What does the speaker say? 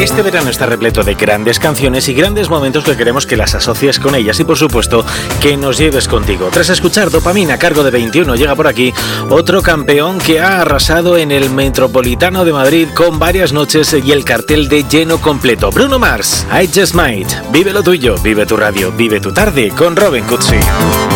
Este verano está repleto de grandes canciones y grandes momentos que queremos que las asocies con ellas y, por supuesto, que nos lleves contigo. Tras escuchar Dopamina a cargo de 21, llega por aquí otro campeón que ha arrasado en el Metropolitano de Madrid con varias noches y el cartel de lleno completo. Bruno Mars, I Just Might. Vive lo tuyo, vive tu radio, vive tu tarde con Robin Cutsi.